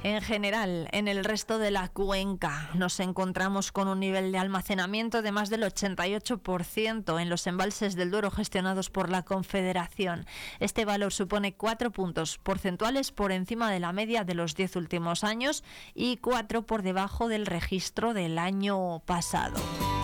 En general, en el resto de la cuenca nos encontramos con un nivel de almacenamiento de más del 88% en los embalses del Duero gestionados por la Confederación. Este valor supone 4 puntos porcentuales por encima de la media de los 10 últimos años y 4 por debajo del registro del año pasado.